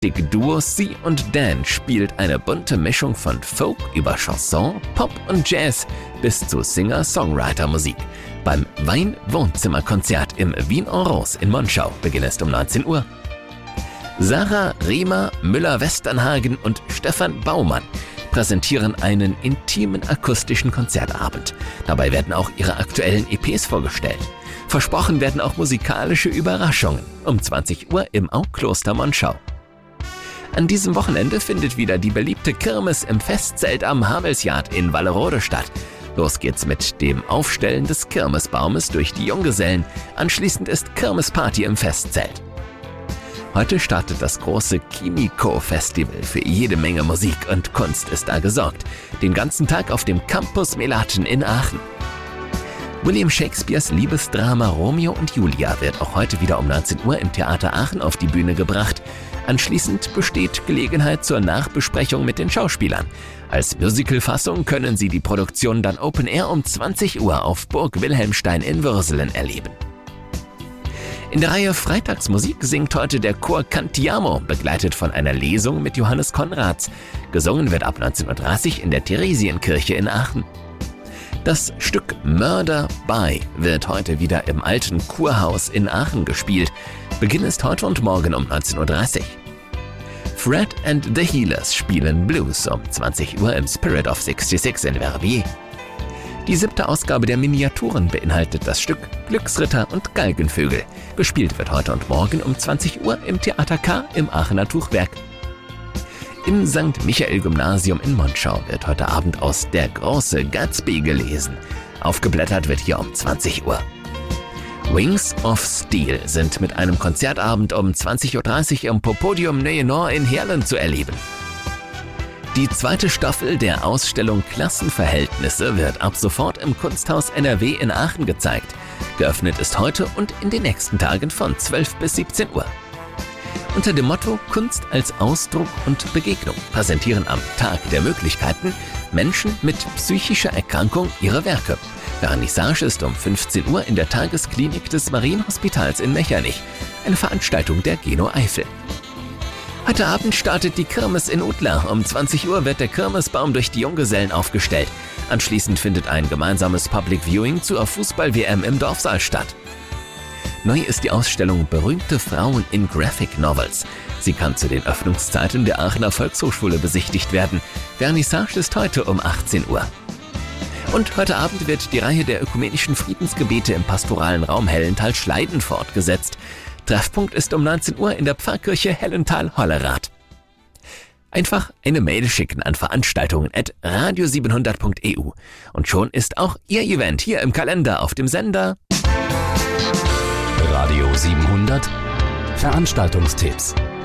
Duo Sie und Dan spielt eine bunte Mischung von Folk über Chanson, Pop und Jazz bis zu Singer-Songwriter-Musik. Beim Wein-Wohnzimmerkonzert im Wien en Rose in Monschau beginnt es um 19 Uhr. Sarah Riemer, Müller-Westernhagen und Stefan Baumann präsentieren einen intimen akustischen Konzertabend. Dabei werden auch ihre aktuellen EPs vorgestellt. Versprochen werden auch musikalische Überraschungen um 20 Uhr im Aukloster Monschau. An diesem Wochenende findet wieder die beliebte Kirmes im Festzelt am Havelsjard in Wallerode statt. Los geht's mit dem Aufstellen des Kirmesbaumes durch die Junggesellen. Anschließend ist Kirmesparty im Festzelt. Heute startet das große Kimiko-Festival. Für jede Menge Musik und Kunst ist da gesorgt. Den ganzen Tag auf dem Campus Melaten in Aachen. William Shakespeares Liebesdrama Romeo und Julia wird auch heute wieder um 19 Uhr im Theater Aachen auf die Bühne gebracht. Anschließend besteht Gelegenheit zur Nachbesprechung mit den Schauspielern. Als Musicalfassung können Sie die Produktion dann Open Air um 20 Uhr auf Burg Wilhelmstein in Würselen erleben. In der Reihe Freitagsmusik singt heute der Chor Cantiamo, begleitet von einer Lesung mit Johannes Konrads. Gesungen wird ab 19:30 Uhr in der Theresienkirche in Aachen. Das Stück Murder by wird heute wieder im alten Kurhaus in Aachen gespielt. Beginn ist heute und morgen um 19:30 Uhr. Fred and the Healers spielen Blues um 20 Uhr im Spirit of 66 in Verviers. Die 7. Ausgabe der Miniaturen beinhaltet das Stück Glücksritter und Galgenvögel. Gespielt wird heute und morgen um 20 Uhr im Theater K im Aachener Tuchwerk. Im St. Michael-Gymnasium in Monschau wird heute Abend aus Der große Gatsby gelesen. Aufgeblättert wird hier um 20 Uhr. Wings of Steel sind mit einem Konzertabend um 20:30 Uhr im Popodium Neuenor in Heerlen zu erleben. Die 2. Staffel der Ausstellung Klassenverhältnisse wird ab sofort im Kunsthaus NRW in Aachen gezeigt. Geöffnet ist heute und in den nächsten Tagen von 12 bis 17 Uhr. Unter dem Motto Kunst als Ausdruck und Begegnung präsentieren am Tag der Möglichkeiten Menschen mit psychischer Erkrankung ihre Werke. Vernissage ist um 15 Uhr in der Tagesklinik des Marienhospitals in Mechernich, eine Veranstaltung der Geno Eifel. Heute Abend startet die Kirmes in Udlar. Um 20 Uhr wird der Kirmesbaum durch die Junggesellen aufgestellt. Anschließend findet ein gemeinsames Public Viewing zur Fußball-WM im Dorfsaal statt. Neu ist die Ausstellung Berühmte Frauen in Graphic Novels. Sie kann zu den Öffnungszeiten der Aachener Volkshochschule besichtigt werden. Vernissage ist heute um 18 Uhr. Und heute Abend wird die Reihe der ökumenischen Friedensgebete im pastoralen Raum Hellental-Schleiden fortgesetzt. Treffpunkt ist um 19 Uhr in der Pfarrkirche Hellental-Hollerath. Einfach eine Mail schicken an veranstaltungen@radio700.eu und schon ist auch Ihr Event hier im Kalender auf dem Sender. Radio 700 Veranstaltungstipps.